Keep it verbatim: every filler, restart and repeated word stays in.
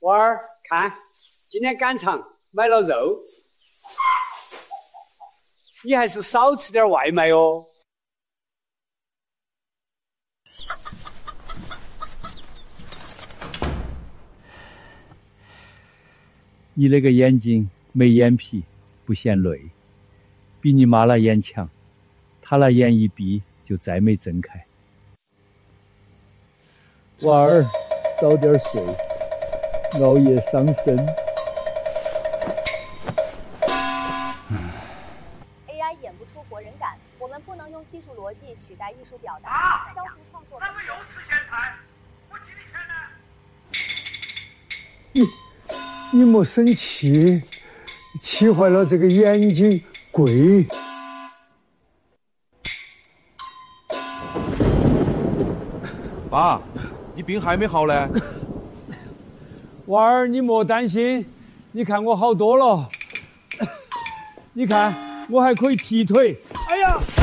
娃儿，看，今天赶场买了肉，你还是少吃点外卖哦。 你那个眼睛没眼皮，不嫌累，比你妈那眼强，她那眼一闭就再没睁开。娃儿，早点睡，熬夜伤身。 A I 演不出活人感，我们不能用技术逻辑取代艺术表达，消除创作。那个又吃咸菜，我替你你钱呢？ 你莫生气，气坏了这个眼睛贵。 爸，你病还没好嘞？ 娃儿，你莫担心，你看我好多了。你看，我还可以踢腿。哎呀！